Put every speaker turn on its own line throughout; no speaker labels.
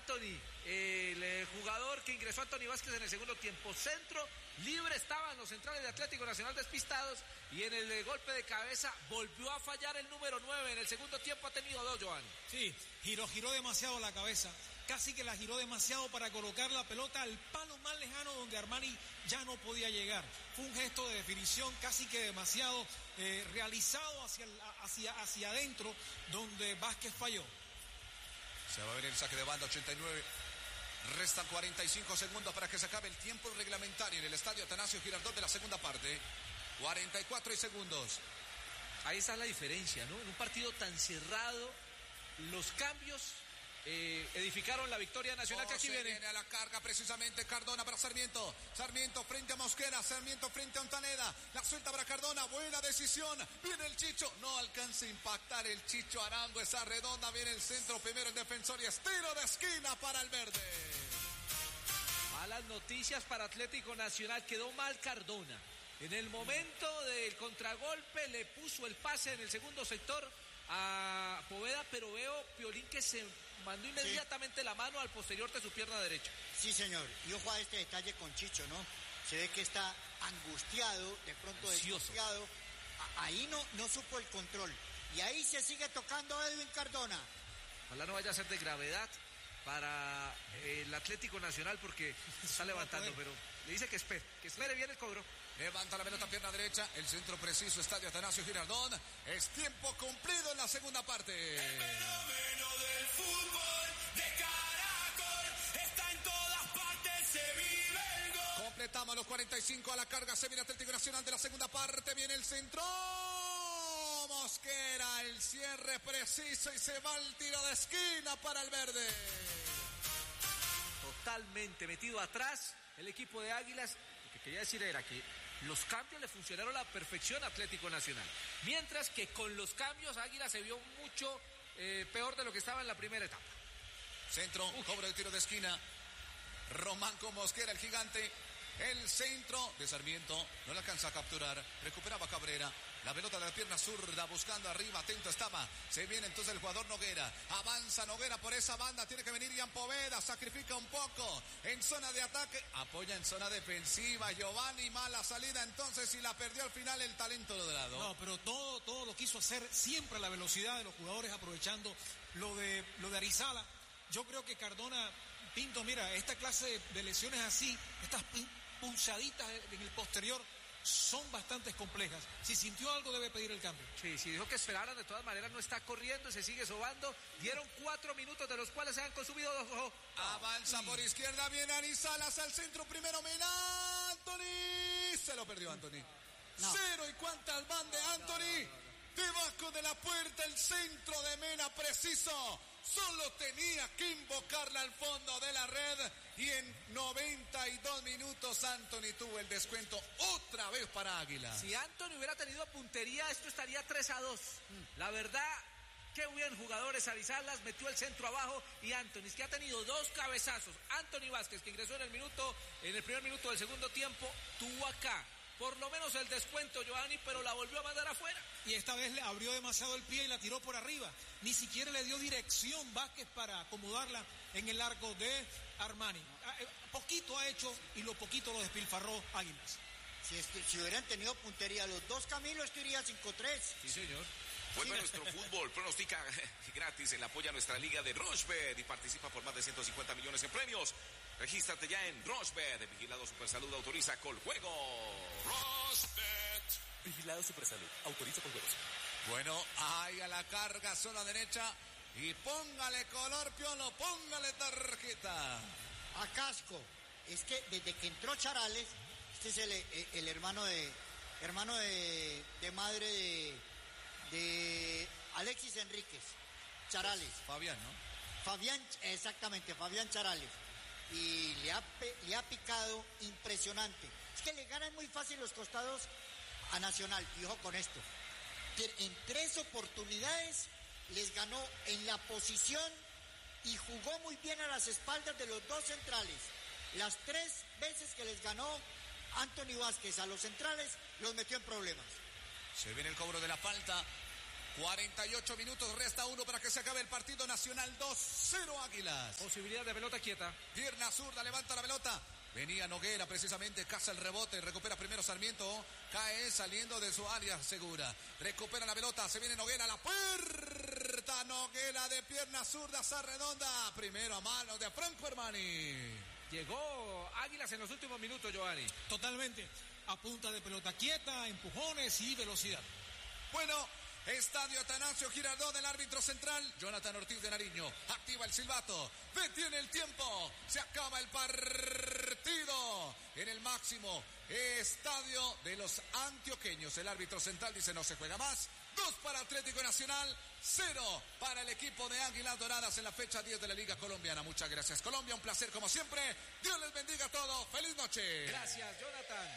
Anthony, el jugador que ingresó Anthony Vázquez en el segundo tiempo. Centro, libre estaban los centrales de Atlético Nacional despistados y en el golpe de cabeza volvió a fallar el número 9. En el segundo tiempo ha tenido 2, Joan.
Sí, giró demasiado la cabeza. Casi que la giró demasiado para colocar la pelota al palo más lejano donde Armani ya no podía llegar. Fue un gesto de definición casi que demasiado realizado hacia adentro, donde Vázquez falló.
Se va a ver el saque de banda, 89. Restan 45 segundos para que se acabe el tiempo reglamentario en el estadio Atanasio Girardot de la segunda parte. 44 segundos.
Ahí está la diferencia, ¿no? En un partido tan cerrado, los cambios edificaron la victoria nacional que aquí viene.
A la carga precisamente Cardona para Sarmiento. Sarmiento frente a Mosquera. Sarmiento frente a Ontaneda. La suelta para Cardona. Buena decisión. Viene el Chicho. No alcanza a impactar el Chicho Arango. Esa redonda. Viene el centro. Primero el defensor y es tiro de esquina para el verde.
Malas noticias para Atlético Nacional. Quedó mal Cardona. En el momento del contragolpe le puso el pase en el segundo sector a Poveda, pero veo Piolín que se mandó inmediatamente la mano al posterior de su pierna derecha.
Sí, señor. Y ojo a este detalle con Chicho, ¿no? Se ve que está angustiado, de pronto desconfiado. Ahí no supo el control. Y ahí se sigue tocando Edwin Cardona.
Ojalá no vaya a ser de gravedad para el Atlético Nacional porque se está levantando, pero le dice que espere bien el cobro.
Levanta la pelota, pierna derecha, el centro preciso, estadio Atanasio Girardot. Es tiempo cumplido en la segunda parte.
El fenómeno del fútbol de Caracol está en todas partes, se vive el gol.
Completamos los 45 a la carga, se viene Atlético Nacional de la segunda parte, viene el centro. Mosquera, el cierre preciso y se va el tiro de esquina para el verde.
Totalmente metido atrás el equipo de Águilas. Lo que quería decir era que los cambios le funcionaron a la perfección a Atlético Nacional. Mientras que con los cambios Águilas se vio mucho peor de lo que estaba en la primera etapa.
Centro, cobro de tiro de esquina. Román con Mosquera, el gigante. El centro de Sarmiento no le alcanza a capturar. Recuperaba Cabrera. La pelota de la pierna zurda buscando arriba. Atento estaba. Se viene entonces el jugador Noguera. Avanza Noguera por esa banda. Tiene que venir Ian Poveda. Sacrifica un poco en zona de ataque. Apoya en zona defensiva. Giovanni, mala salida entonces y la perdió al final el talento dorado.
No, pero todo lo quiso hacer siempre a la velocidad de los jugadores, aprovechando lo de Arizala. Yo creo que Cardona, Pinto, mira, esta clase de lesiones así, estas punzaditas en el posterior son bastante complejas. Si sintió algo debe pedir el cambio.
Sí, dijo que esperaran, de todas maneras no está corriendo, se sigue sobando. Dieron 4 minutos de los cuales se han consumido 2.
Avanza por izquierda, viene Arizalas al centro, primero Mena, Anthony. Se lo perdió Anthony. No. 0 y cuántas van de Anthony. Debajo de la puerta el centro de Mena preciso. Solo tenía que invocarla al fondo de la red y en 92 minutos Anthony tuvo el descuento otra vez para Águila.
Si Anthony hubiera tenido puntería, esto estaría 3-2. La verdad, qué buen jugador es Arizalas, metió el centro abajo y Anthony, que ha tenido 2 cabezazos. Anthony Vázquez, que ingresó en el primer minuto del segundo tiempo, tuvo acá por lo menos el descuento, Giovanni, pero la volvió a mandar afuera.
Y esta vez le abrió demasiado el pie y la tiró por arriba. Ni siquiera le dio dirección Vázquez para acomodarla en el arco de Armani. Poquito ha hecho y lo poquito lo despilfarró Águilas.
Si hubieran tenido puntería los dos, Camilo, esto iría 5-3.
Sí, señor.
Vuelve a nuestro fútbol, pronostica gratis en la apoya a nuestra liga de Rochebet y participa por más de 150 millones en premios. Regístrate ya en Rochebet. Vigilado Supersalud, autoriza Coljuegos.
Rochebet.
Vigilado Supersalud, autoriza Coljuegos.
Bueno, ahí a la carga, zona derecha. Y póngale color, Piolo, póngale tarjeta.
A casco. Es que desde que entró Charales, este es el hermano de madre de Alexis Enríquez, Charales.
Fabián, ¿no?
Fabián, exactamente, Fabián Charales. Y le ha picado impresionante. Es que le ganan muy fácil los costados a Nacional. Y ojo con esto. En 3 oportunidades les ganó en la posición y jugó muy bien a las espaldas de los 2 centrales. Las 3 veces que les ganó Anthony Vázquez a los centrales, los metió en problemas.
Se viene el cobro de la falta. 48 minutos, resta 1 para que se acabe el partido. Nacional 2-0 Águilas.
Posibilidad de pelota quieta.
Pierna zurda, levanta la pelota. Venía Noguera precisamente, caza el rebote, recupera primero Sarmiento, cae saliendo de su área segura. Recupera la pelota, se viene Noguera a la puerta. Noguera de pierna zurda, esa redonda. Primero a mano de Franco Armani.
Llegó Águilas en los últimos minutos, Giovanni.
Totalmente. A punta de pelota quieta, empujones y velocidad.
Bueno, Estadio Atanasio Girardot del árbitro central, Jonathan Ortiz de Nariño. Activa el silbato, detiene el tiempo, se acaba el partido en el máximo estadio de los antioqueños. El árbitro central dice no se juega más. 2 para Atlético Nacional, 0 para el equipo de Águilas Doradas en la fecha 10 de la Liga Colombiana. Muchas gracias, Colombia, un placer como siempre. Dios les bendiga a todos. Feliz noche.
Gracias, Jonathan.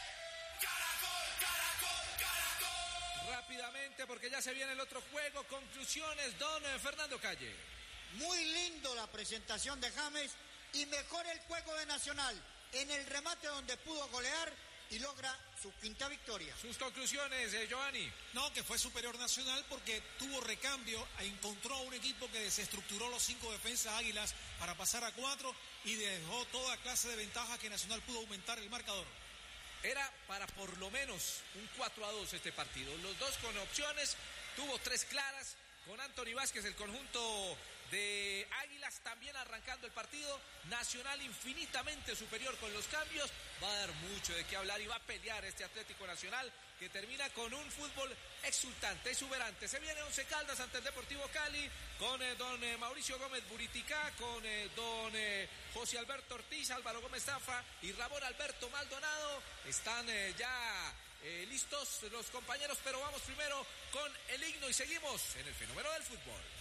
Caracol, Caracol, Caracol.
Rápidamente, porque ya se viene el otro juego. Conclusiones, don Fernando Calle.
Muy lindo la presentación de James y mejor el juego de Nacional en el remate donde pudo golear y logra su quinta victoria.
Sus conclusiones, Giovanni.
No, que fue superior Nacional porque tuvo recambio, encontró a un equipo que desestructuró los 5 defensas Águilas para pasar a 4 y dejó toda clase de ventajas que Nacional pudo aumentar el marcador.
Era para por lo menos un 4-2 este partido. Los dos con opciones, tuvo 3 claras. Con Anthony Vázquez, el conjunto de Águilas también arrancando el partido. Nacional infinitamente superior con los cambios. Va a dar mucho de qué hablar y va a pelear este Atlético Nacional que termina con un fútbol exultante, exuberante. Se viene Once Caldas ante el Deportivo Cali con don Mauricio Gómez Buriticá, con don José Alberto Ortiz, Álvaro Gómez Zafra y Ramón Alberto Maldonado. Están ya listos los compañeros, pero vamos primero con el himno y seguimos en el fenómeno del fútbol.